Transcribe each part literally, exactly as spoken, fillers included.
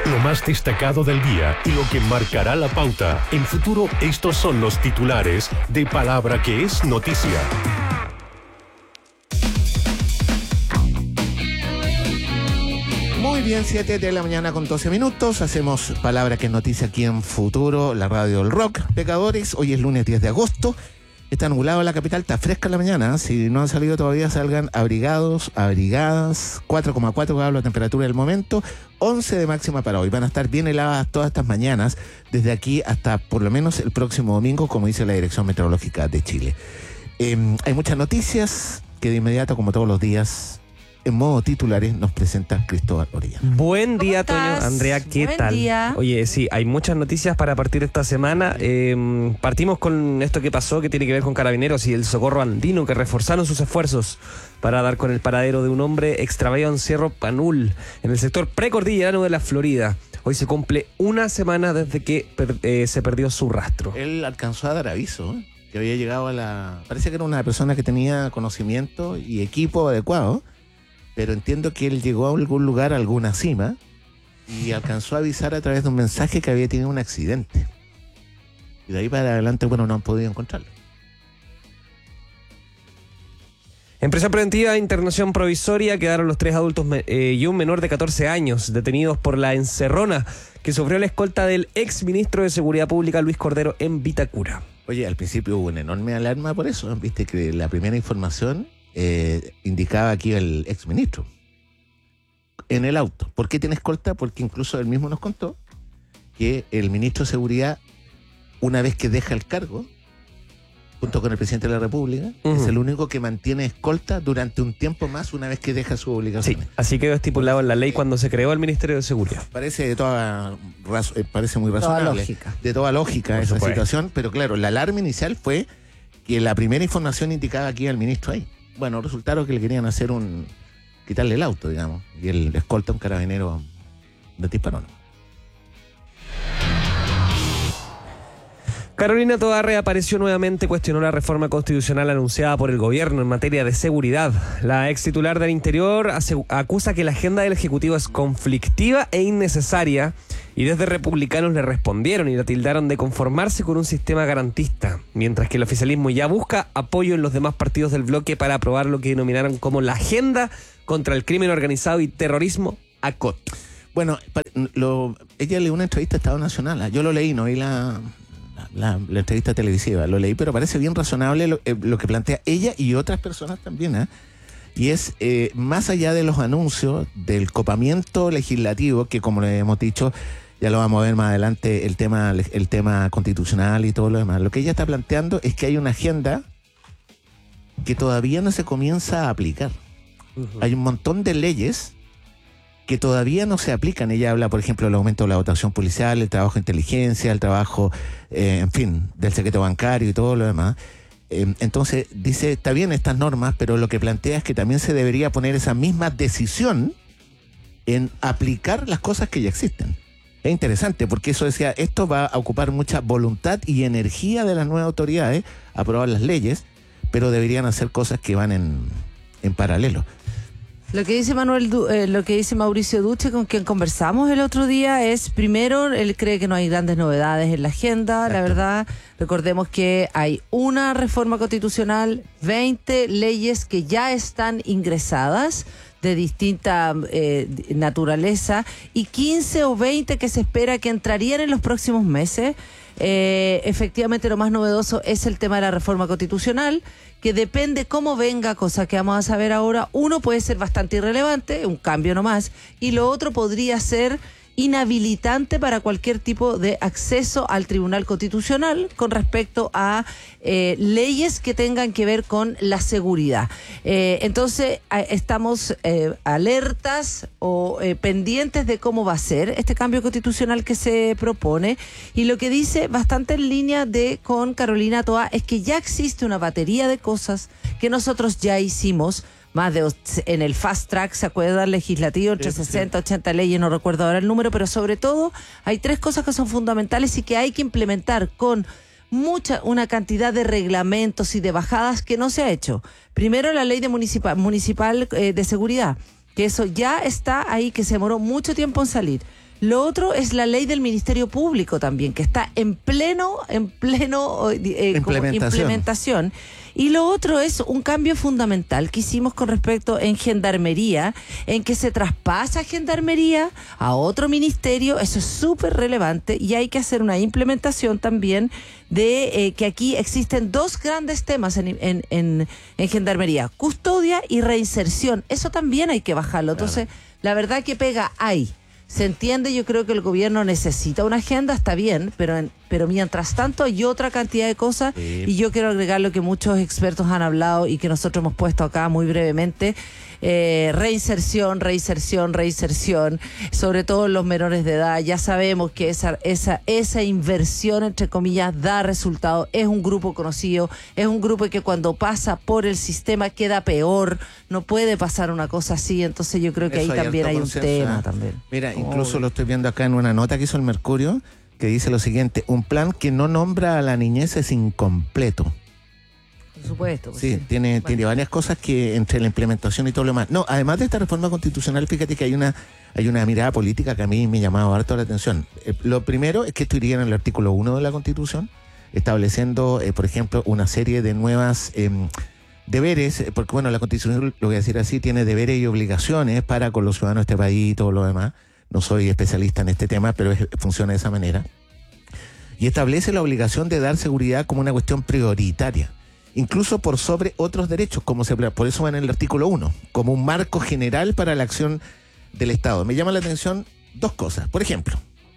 Lo más destacado del día y lo que marcará la pauta. En Futuro, estos son los titulares de Palabra que es noticia. Muy bien, siete de la mañana con doce minutos. Hacemos Palabra que es noticia aquí en Futuro, la radio del rock. Pecadores, hoy es lunes diez de agosto. Está nublado la capital, está fresca en la mañana. Si no han salido todavía, salgan abrigados, abrigadas. cuatro coma cuatro grados la temperatura del momento. once de máxima para hoy. Van a estar bien heladas todas estas mañanas, desde aquí hasta por lo menos el próximo domingo, como dice la Dirección Meteorológica de Chile. Eh, hay muchas noticias que de inmediato, como todos los días, en modo titulares, nos presenta Cristóbal Orellana. Buen día, ¿Cómo Toño. estás? Andrea, ¿qué Buen tal? día. Oye, sí, hay muchas noticias para partir esta semana. Eh, partimos con esto que pasó, que tiene que ver con Carabineros y el Socorro Andino, que reforzaron sus esfuerzos para dar con el paradero de un hombre extraviado en Cerro Panul, en el sector precordillerano de la Florida. Hoy se cumple una semana desde que per, eh, se perdió su rastro. Él alcanzó a dar aviso, ¿eh? Que había llegado a la... Parece que era una persona que tenía conocimiento y equipo adecuado, pero entiendo que él llegó a algún lugar, a alguna cima, y alcanzó a avisar a través de un mensaje que había tenido un accidente. Y de ahí para adelante, bueno, no han podido encontrarlo. En prisión preventiva, internación provisoria, quedaron los tres adultos eh, y un menor de catorce años detenidos por la encerrona que sufrió la escolta del ex ministro de Seguridad Pública, Luis Cordero, en Vitacura. Oye, al principio hubo una enorme alarma por eso, ¿eh? Viste que la primera información eh, indicaba aquí el ex ministro en el auto. ¿Por qué tiene escolta? Porque incluso él mismo nos contó que el ministro de Seguridad, una vez que deja el cargo, junto con el presidente de la República, uh-huh, es el único que mantiene escolta durante un tiempo más una vez que deja su obligación. Sí, así quedó estipulado en la ley cuando se creó el Ministerio de Seguridad. Parece de toda eh, parece muy razonable. Toda lógica. De toda lógica Por esa supuesto. situación, pero claro, la alarma inicial fue que la primera información indicaba aquí al ministro ahí. Bueno, resultaron que le querían hacer un... quitarle el auto, digamos, y el escolta un carabinero de disparón. Carolina Toá reapareció nuevamente, cuestionó la reforma constitucional anunciada por el gobierno en materia de seguridad. La ex titular del Interior asegu- acusa que la agenda del Ejecutivo es conflictiva e innecesaria, y desde republicanos le respondieron y la tildaron de conformarse con un sistema garantista, mientras que el oficialismo ya busca apoyo en los demás partidos del bloque para aprobar lo que denominaron como la agenda contra el crimen organizado y terrorismo, A C O T. Bueno, pa- lo, ella leí una entrevista a Estado Nacional. Yo lo leí, no vi la... La, la entrevista televisiva, lo leí, pero parece bien razonable lo, eh, lo que plantea ella y otras personas también, ¿eh? Y es, eh, más allá de los anuncios del copamiento legislativo, que como le hemos dicho, ya lo vamos a ver más adelante, el tema, el tema constitucional y todo lo demás, lo que ella está planteando es que hay una agenda que todavía no se comienza a aplicar. Uh-huh. Hay un montón de leyes que todavía no se aplican. Ella habla, por ejemplo, del aumento de la dotación policial, el trabajo de inteligencia, el trabajo, eh, en fin, del secreto bancario y todo lo demás. Eh, entonces, dice, está bien estas normas, pero lo que plantea es que también se debería poner esa misma decisión en aplicar las cosas que ya existen. Es interesante, porque eso decía, esto va a ocupar mucha voluntad y energía de las nuevas autoridades, aprobar las leyes, pero deberían hacer cosas que van en, en paralelo. Lo que dice Manuel, Du- eh, lo que dice Mauricio Duche, con quien conversamos el otro día, es primero, él cree que no hay grandes novedades en la agenda. Exacto. La verdad, recordemos que hay una reforma constitucional, veinte leyes que ya están ingresadas de distinta eh, naturaleza y quince o veinte que se espera que entrarían en los próximos meses. Eh, efectivamente, lo más novedoso es el tema de la reforma constitucional, que depende cómo venga, cosa que vamos a saber ahora. Uno puede ser bastante irrelevante, un cambio nomás, y lo otro podría ser inhabilitante para cualquier tipo de acceso al Tribunal Constitucional con respecto a eh, leyes que tengan que ver con la seguridad. Eh, entonces, a, estamos eh, alertas o eh, pendientes de cómo va a ser este cambio constitucional que se propone, y lo que dice bastante en línea de con Carolina Toá es que ya existe una batería de cosas que nosotros ya hicimos. Más de en el fast track, ¿se acuerda? Legislativo, entre sí, sesenta, ochenta leyes, no recuerdo ahora el número, pero sobre todo hay tres cosas que son fundamentales y que hay que implementar con mucha, una cantidad de reglamentos y de bajadas que no se ha hecho. Primero, la ley de municipal, municipal eh, de seguridad, que eso ya está ahí, que se demoró mucho tiempo en salir. Lo otro es la ley del Ministerio Público también, que está en pleno, en pleno eh, como Implementación. implementación. Y lo otro es un cambio fundamental que hicimos con respecto en Gendarmería, en que se traspasa Gendarmería a otro ministerio. Eso es súper relevante y hay que hacer una implementación también de eh, que aquí existen dos grandes temas en, en, en, en Gendarmería: custodia y reinserción. Eso también hay que bajarlo. Entonces, la verdad que pega hay. Se entiende, yo creo que el gobierno necesita una agenda, está bien, pero en, pero mientras tanto hay otra cantidad de cosas, Sí. y yo quiero agregar lo que muchos expertos han hablado y que nosotros hemos puesto acá muy brevemente: eh, reinserción, reinserción, reinserción, sobre todo en los menores de edad. Ya sabemos que esa, esa, esa inversión, entre comillas, da resultados. Es un grupo conocido, es un grupo que cuando pasa por el sistema queda peor, no puede pasar una cosa así. Entonces yo creo que Eso ahí también alto hay un consenso, tema ¿eh? también. Mira, Como incluso obvio. lo estoy viendo acá en una nota que hizo el Mercurio, que dice lo siguiente: un plan que no nombra a la niñez es incompleto. Por supuesto. pues Sí, tiene, Bueno. tiene varias cosas que entre la implementación y todo lo demás. No, además de esta reforma constitucional, fíjate que hay una hay una mirada política que a mí me llamaba harto la atención. Eh, lo primero es que esto iría en el artículo uno de la Constitución, estableciendo, eh, por ejemplo, una serie de nuevas eh, deberes, eh, porque bueno, la Constitución, lo voy a decir así, tiene deberes y obligaciones para con los ciudadanos de este país y todo lo demás. No soy especialista en este tema, pero es, funciona de esa manera. Y establece la obligación de dar seguridad como una cuestión prioritaria, incluso por sobre otros derechos, como se por eso va en el artículo uno, como un marco general para la acción del Estado. Me llama la atención dos cosas. Por ejemplo,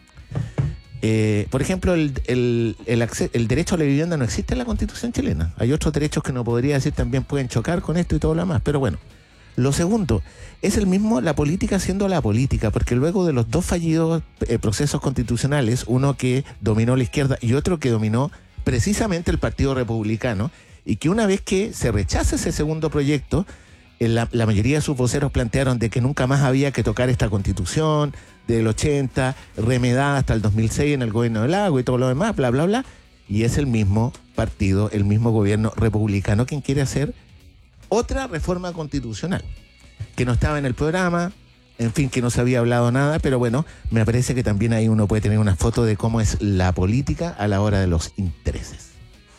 eh, por ejemplo, el, el, el, acce- el derecho a la vivienda no existe en la Constitución chilena. Hay otros derechos que no podría decir también pueden chocar con esto y todo lo demás, pero bueno. Lo segundo, es el mismo la política siendo la política, porque luego de los dos fallidos eh, procesos constitucionales, uno que dominó la izquierda y otro que dominó precisamente el Partido Republicano, y que una vez que se rechaza ese segundo proyecto, eh, la, la mayoría de sus voceros plantearon de que nunca más había que tocar esta Constitución del ochenta, remedada hasta el dos mil seis en el gobierno del Lago y todo lo demás, bla, bla, bla, y es el mismo partido, el mismo gobierno republicano quien quiere hacer otra reforma constitucional, que no estaba en el programa, en fin, que no se había hablado nada, pero bueno, me parece que también ahí uno puede tener una foto de cómo es la política a la hora de los intereses.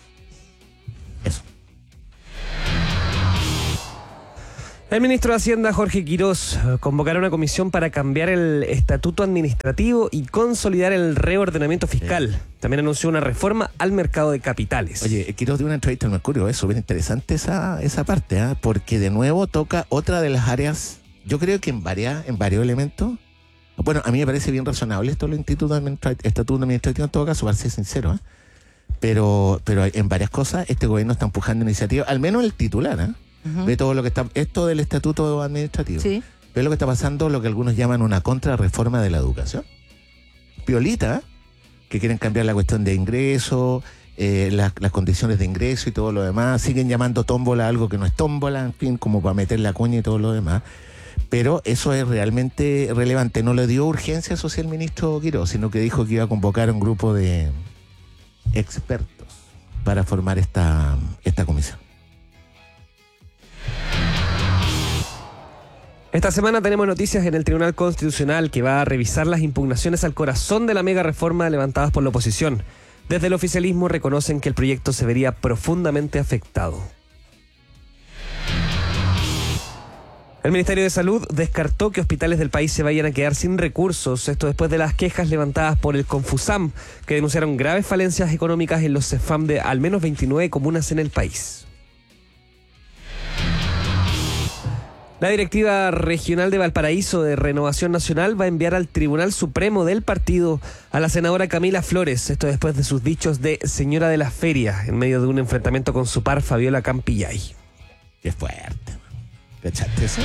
Eso. El ministro de Hacienda, Jorge Quirós, convocará una comisión para cambiar el estatuto administrativo y consolidar el reordenamiento fiscal. También anunció una reforma al mercado de capitales. Oye, quiero dar una entrevista al Mercurio, es súper interesante esa, esa parte, ¿eh? Porque de nuevo toca otra de las áreas, yo creo que en varias, en varios elementos. Bueno, a mí me parece bien razonable esto del Instituto Administra- Estatuto Administrativo, en todo caso, para ser sincero, ¿eh? Pero, pero en varias cosas este gobierno está empujando iniciativas, al menos el titular, ¿eh? Ujú. Ve todo lo que está, esto del estatuto administrativo. Sí. Ve lo que está pasando, lo que algunos llaman una contrarreforma de la educación. Piolita, que quieren cambiar la cuestión de ingreso, eh, las, las condiciones de ingreso y todo lo demás. Siguen llamando tómbola algo que no es tómbola, en fin, como para meter la cuña y todo lo demás. Pero eso es realmente relevante. No le dio urgencia eso sí el ministro Quirós, sino que dijo que iba a convocar a un grupo de expertos para formar esta, esta comisión. Esta semana tenemos noticias en el Tribunal Constitucional, que va a revisar las impugnaciones al corazón de la mega reforma levantadas por la oposición. Desde el oficialismo reconocen que el proyecto se vería profundamente afectado. El Ministerio de Salud descartó que hospitales del país se vayan a quedar sin recursos, esto después de las quejas levantadas por el Confusam, que denunciaron graves falencias económicas en los CEFAM de al menos veintinueve comunas en el país. La Directiva Regional de Valparaíso de Renovación Nacional va a enviar al Tribunal Supremo del partido a la senadora Camila Flores, esto después de sus dichos de señora de la feria, en medio de un enfrentamiento con su par Fabiola Campillay. Qué fuerte. ¿Cachaste eso?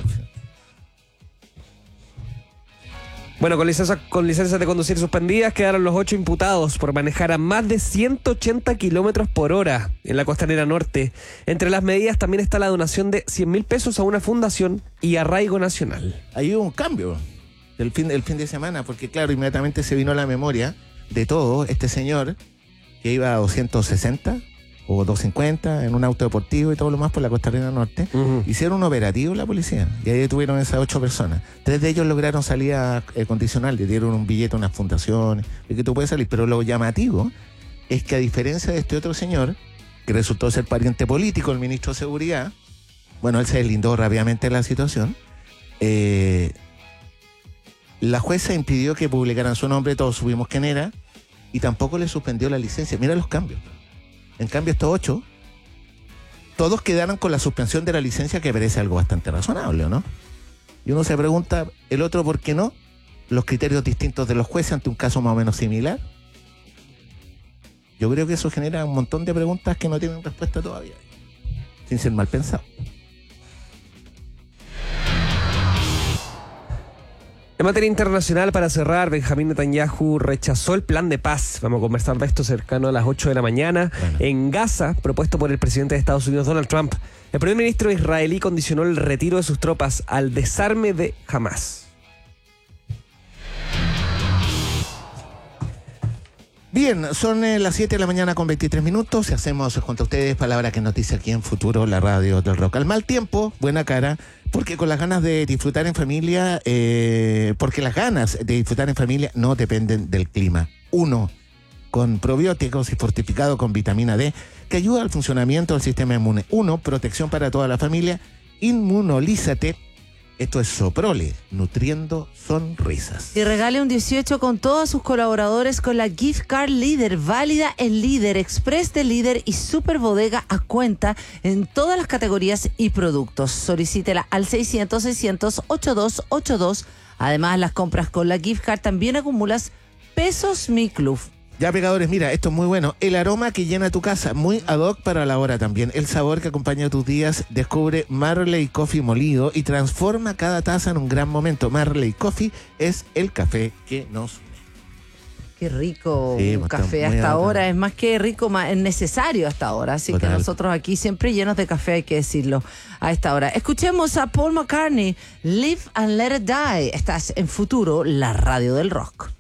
Bueno, con licencias, con licencias de conducir suspendidas quedaron los ocho imputados por manejar a más de ciento ochenta kilómetros por hora en la Costanera Norte. Entre las medidas también está la donación de cien mil pesos a una fundación y Arraigo Nacional. Ahí hubo un cambio el fin, el fin de semana, porque claro, inmediatamente se vino a la memoria de todo este señor que iba a doscientos sesenta o dos cincuenta en un auto deportivo y todo lo más por la Costa Arena Norte. Ujú. Hicieron un operativo la policía y ahí detuvieron a esas ocho personas. Tres de ellos lograron salida eh, condicional, le dieron un billete a unas fundaciones y que tú puedes salir. Pero lo llamativo es que a diferencia de este otro señor, que resultó ser pariente político, el ministro de Seguridad, bueno, él se deslindó rápidamente de la situación, eh, la jueza impidió que publicaran su nombre, todos supimos quién era, y tampoco le suspendió la licencia. Mira los cambios. En cambio, estos ocho, todos quedaron con la suspensión de la licencia, que parece algo bastante razonable, ¿o no? Y uno se pregunta, ¿el otro por qué no? Los criterios distintos de los jueces ante un caso más o menos similar. Yo creo que eso genera un montón de preguntas que no tienen respuesta todavía, sin ser mal pensado. En materia internacional, para cerrar, Benjamín Netanyahu rechazó el plan de paz. Vamos a conversar de esto cercano a las ocho de la mañana. Bueno. En Gaza, propuesto por el presidente de Estados Unidos, Donald Trump. El primer ministro israelí condicionó el retiro de sus tropas al desarme de Hamas. Bien, son eh, las siete de la mañana con veintitrés minutos y hacemos junto a ustedes Palabra que Noticia aquí en Futuro, la radio del rock. Al mal tiempo, buena cara, porque con las ganas de disfrutar en familia, eh, porque las ganas de disfrutar en familia no dependen del clima. Uno, con probióticos y fortificado con vitamina D, que ayuda al funcionamiento del sistema inmune. Uno, protección para toda la familia. Inmunolízate. Esto es Soprole, nutriendo sonrisas. Y regale un dieciocho con todos sus colaboradores con la Gift Card Líder, válida en Líder, Express de Líder y Super Bodega a cuenta en todas las categorías y productos. Solicítela al seiscientos, seiscientos, ochenta y dos ochenta y dos. Además, las compras con la Gift Card también acumulas pesos Mi Club. Ya, pegadores, mira, esto es muy bueno. El aroma que llena tu casa, muy ad hoc para la hora también. El sabor que acompaña tus días. Descubre Marley Coffee molido y transforma cada taza en un gran momento. Marley Coffee es el café que nos une. Qué rico Sí, un está café muy hasta bacán. ahora, es más que rico, más, es necesario hasta ahora, así Total. que nosotros aquí siempre llenos de café, hay que decirlo, a esta hora. Escuchemos a Paul McCartney, Live and Let It Die. Estás en Futuro, la radio del rock.